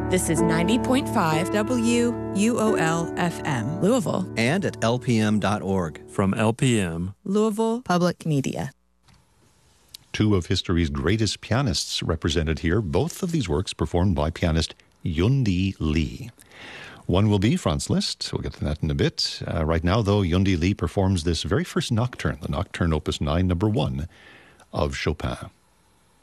This is 90.5 WUOL-FM, Louisville. And at lpm.org. From LPM, Louisville Public Media. Two of history's greatest pianists represented here, both of these works performed by pianist Yundi Lee. One will be Franz Liszt. We'll get to that in a bit. Right now, though, Yundi Lee performs this very first nocturne, the Nocturne Opus 9, number 1 of Chopin.